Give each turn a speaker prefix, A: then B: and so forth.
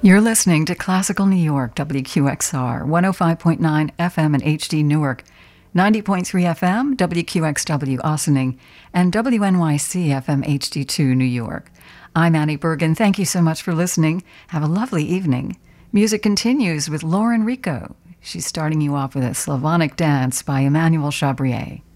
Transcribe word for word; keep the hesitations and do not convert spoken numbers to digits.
A: You're listening to Classical New York, W Q X R, one oh five point nine F M in H D Newark, ninety point three F M, W Q X W Ossining, and W N Y C F M H D two New York. I'm Annie Bergen. Thank you so much for listening. Have a lovely evening. Music continues with Lauren Rico. She's starting you off with a Slavonic dance by Emmanuel Chabrier.